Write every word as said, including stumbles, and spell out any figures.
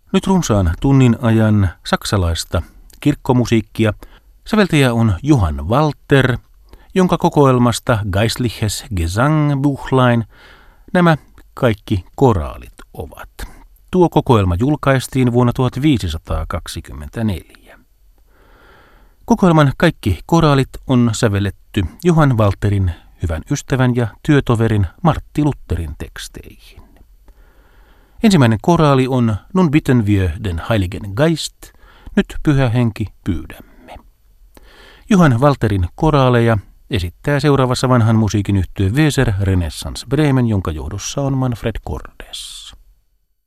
Nyt runsaan tunnin ajan saksalaista kirkkomusiikkia. Säveltäjä on Johann Walter, jonka kokoelmasta Geistliches Gesangbuchlein nämä kaikki koraalit ovat. Tuo kokoelma julkaistiin vuonna tuhatviisisataakaksikymmentäneljä. Kokoelman kaikki koraalit on sävelletty Johann Walterin hyvän ystävän ja työtoverin Martti Lutherin teksteihin. Ensimmäinen koraali on Nun bitten wir den Heiligen Geist, nyt Pyhä Henki pyydämme. Johann Walterin koraaleja esittää seuraavassa vanhan musiikin yhtye Weser Renaissance Bremen, jonka johdossa on Manfred Cordes.